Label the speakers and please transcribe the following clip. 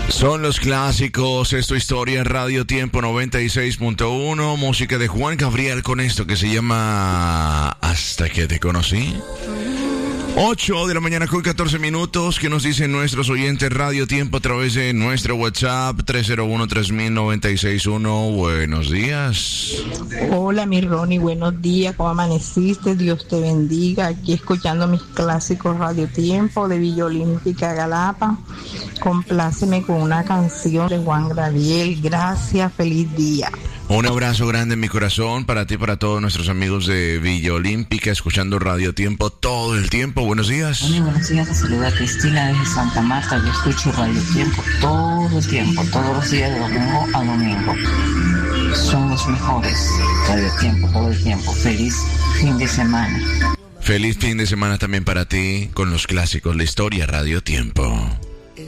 Speaker 1: Son los clásicos, esto Historia Radio Tiempo 96.1, música de Juan Gabriel con esto que se llama Hasta que te conocí. 8 de la mañana con 14 minutos, que nos dicen nuestros oyentes Radio Tiempo a través de nuestro WhatsApp 301-3000-961. Buenos días.
Speaker 2: Hola mi Ronnie, buenos días, ¿cómo amaneciste? Dios te bendiga, aquí escuchando mis clásicos Radio Tiempo de Villa Olímpica Galapa. Compláceme con una canción de Juan Gabriel, gracias, feliz día.
Speaker 1: Un abrazo grande en mi corazón para ti y para todos nuestros amigos de Villa Olímpica, escuchando Radio Tiempo todo el tiempo. Buenos días.
Speaker 3: Buenos días, te saluda Cristina desde Santa Marta. Yo escucho Radio Tiempo todo el tiempo, todos los días de domingo a domingo. Son los mejores. Radio Tiempo, todo el tiempo. Feliz fin de semana.
Speaker 1: Feliz fin de semana también para ti con los clásicos de Historia Radio Tiempo.